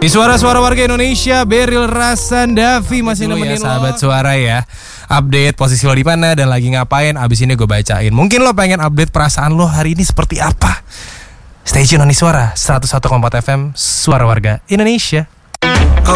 Di suara-suara warga Indonesia, Beril Rasandavi masih nemenin lo. Sahabat suara ya, update posisi lo di mana dan lagi ngapain. Abis ini gue bacain. Mungkin lo pengen update perasaan lo hari ini seperti apa. Stay tune on di Suara 101.4 FM, Suara Warga Indonesia.